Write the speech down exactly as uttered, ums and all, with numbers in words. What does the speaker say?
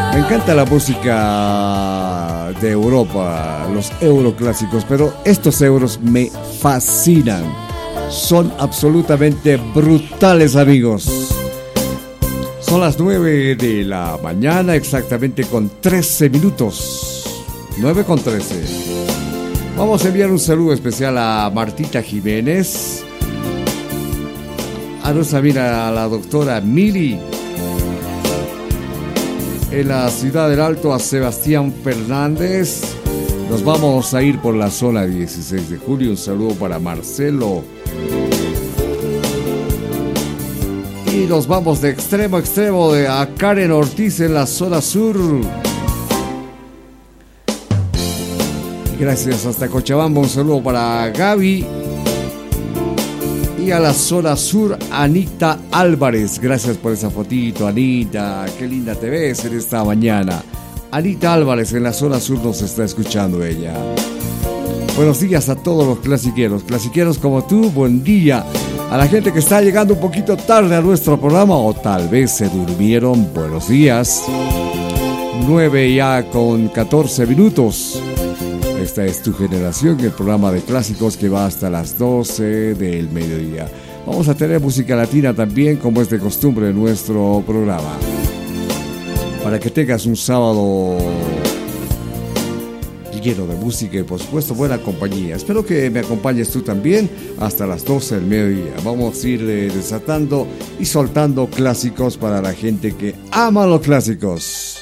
Me encanta la música de Europa, los euroclásicos, pero estos euros me fascinan. Son absolutamente brutales, amigos. Son las nueve de la mañana, exactamente con trece minutos. nueve con trece. Vamos a enviar un saludo especial a Martita Jiménez, a nuestra amiga, a la doctora Mili, en la Ciudad del Alto, a Sebastián Fernández. Nos vamos a ir por la zona dieciséis de julio. Un saludo para Marcelo. Y nos vamos de extremo a extremo de a Karen Ortiz en la zona sur. Gracias, hasta Cochabamba. Un saludo para Gaby. Y a la zona sur, Anita Álvarez. Gracias por esa fotito, Anita. Qué linda te ves en esta mañana. Anita Álvarez en la zona sur nos está escuchando ella. Buenos días a todos los clasiqueros. Clasiqueros como tú, buen día. A la gente que está llegando un poquito tarde a nuestro programa o tal vez se durmieron, buenos días. nueve ya con catorce minutos. Esta es Tu Generación, el programa de clásicos que va hasta las doce del mediodía. Vamos a tener música latina también, como es de costumbre en nuestro programa, para que tengas un sábado lleno de música y, por supuesto, buena compañía. Espero que me acompañes tú también hasta las doce del mediodía. Vamos a ir eh, desatando y soltando clásicos para la gente que ama los clásicos.